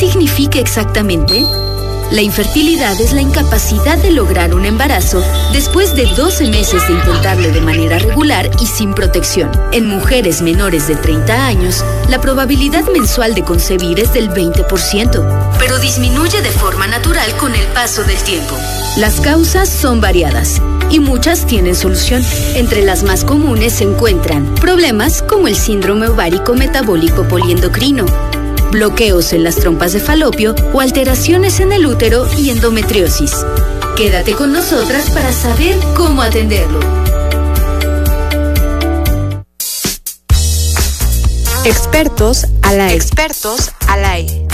significa exactamente? La infertilidad es la incapacidad de lograr un embarazo después de 12 meses de intentarlo de manera regular y sin protección. En mujeres menores de 30 años, la probabilidad mensual de concebir es del 20%, pero disminuye de forma natural con el paso del tiempo. Las causas son variadas y muchas tienen solución. Entre las más comunes se encuentran problemas como el síndrome ovárico metabólico poliendocrino, bloqueos en las trompas de falopio o alteraciones en el útero y endometriosis. Quédate con nosotras para saber cómo atenderlo. Expertos al aire. Expertos al aire.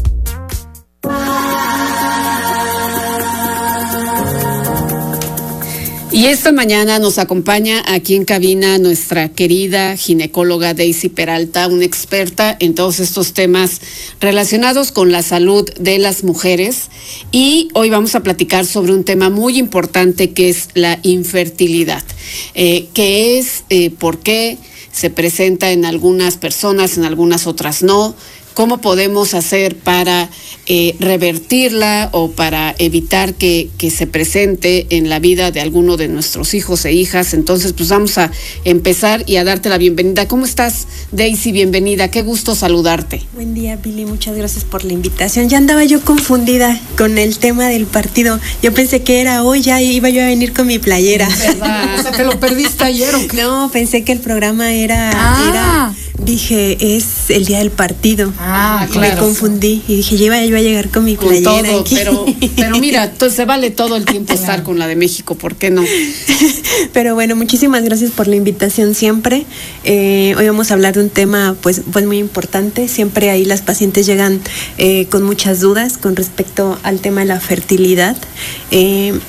Y esta mañana nos acompaña aquí en cabina nuestra querida ginecóloga Daisy Peralta, una experta en todos estos temas relacionados con la salud de las mujeres. Y hoy vamos a platicar sobre un tema muy importante que es la infertilidad. ¿Qué es? ¿Por qué se presenta en algunas personas, en algunas otras no? ¿Cómo podemos hacer para revertirla o para evitar que se presente en la vida de alguno de nuestros hijos e hijas? Entonces, pues vamos a empezar y a darte la bienvenida. ¿Cómo estás, Daisy? Bienvenida. Qué gusto saludarte. Buen día, Pili. Muchas gracias por la invitación. Ya andaba yo confundida con el tema del partido. Yo pensé que era hoy, ya iba yo a venir con mi playera. ¿Verdad? O sea, ¿te lo perdiste ayer o qué? No, pensé que el programa era... Dije, es el día del partido. Claro. Me confundí y dije, yo iba a llegar con mi playera. Con todo, pero mira, entonces se vale todo el tiempo estar con la de México, ¿por qué no? Pero bueno, muchísimas gracias por la invitación siempre. Hoy vamos a hablar de un tema pues muy importante. Siempre ahí las pacientes llegan con muchas dudas con respecto al tema de la fertilidad. El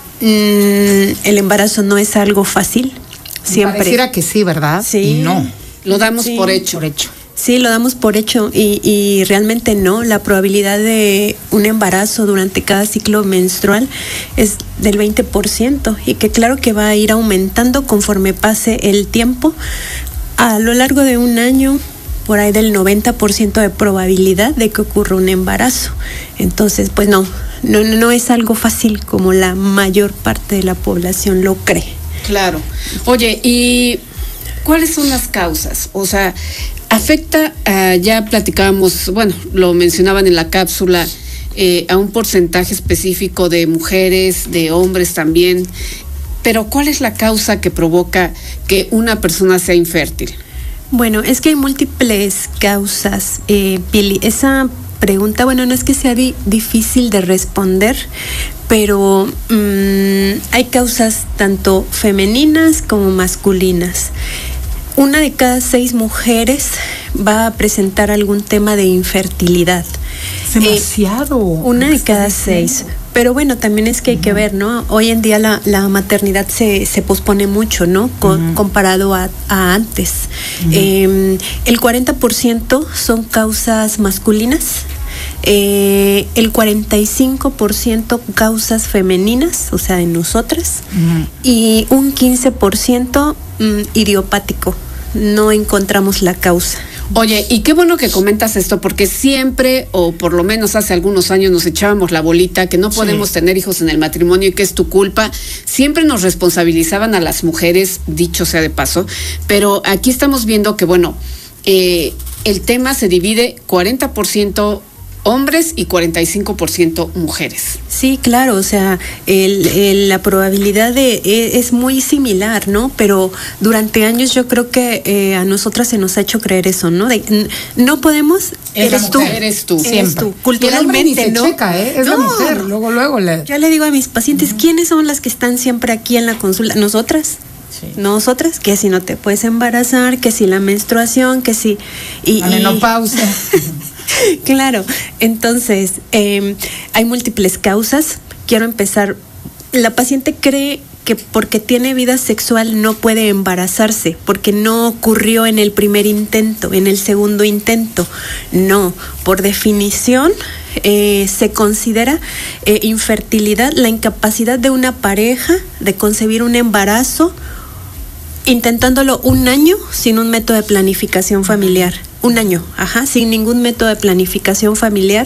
embarazo no es algo fácil. Siempre. Pareciera que sí, ¿verdad? Sí. Y no. Lo damos por hecho. Sí, lo damos por hecho y realmente no. La probabilidad de un embarazo durante cada ciclo menstrual es del 20% y que claro que va a ir aumentando conforme pase el tiempo. A lo largo de un año, por ahí del 90% de probabilidad de que ocurra un embarazo. Entonces, pues no es algo fácil como la mayor parte de la población lo cree. Claro. Oye, ¿y cuáles son las causas? O sea, afecta, ya platicábamos, bueno, lo mencionaban en la cápsula, a un porcentaje específico de mujeres, de hombres también, pero ¿cuál es la causa que provoca que una persona sea infértil? Bueno, es que hay múltiples causas, Pili. Esa pregunta, bueno, no es que sea difícil de responder, pero hay causas tanto femeninas como masculinas. 1 de cada 6 mujeres va a presentar algún tema de infertilidad. Es demasiado. 1 de cada 6. Pero bueno, también es que hay que ver, ¿no? Hoy en día la maternidad se pospone mucho, ¿no? Comparado a antes. El 40% son causas masculinas. El 45% causas femeninas, o sea, en nosotras, y un 15% idiopático. No encontramos la causa. Oye, y qué bueno que comentas esto, porque siempre, o por lo menos hace algunos años, nos echábamos la bolita que no podemos tener hijos en el matrimonio y que es tu culpa. Siempre nos responsabilizaban a las mujeres, dicho sea de paso, pero aquí estamos viendo que, bueno, el tema se divide 40% hombres y 45% mujeres. Sí, claro, o sea, la probabilidad es muy similar, ¿no? Pero durante años yo creo que a nosotras se nos ha hecho creer eso, ¿no? No podemos, eres tú. Eres tú, siempre. Eres tú. Culturalmente, ¿no? Checa, es la mujer, luego le... Yo le digo a mis pacientes, ¿quiénes son las que están siempre aquí en la consulta? ¿Nosotras? Sí. Nosotras, que si no te puedes embarazar, que si la menstruación, que si... La menopausia. Claro, entonces hay múltiples causas. Quiero empezar. La paciente cree que porque tiene vida sexual no puede embarazarse, porque no ocurrió en el primer intento, en el segundo intento. No, por definición se considera infertilidad la incapacidad de una pareja de concebir un embarazo intentándolo 1 año sin un método de planificación familiar. 1 año, sin ningún método de planificación familiar.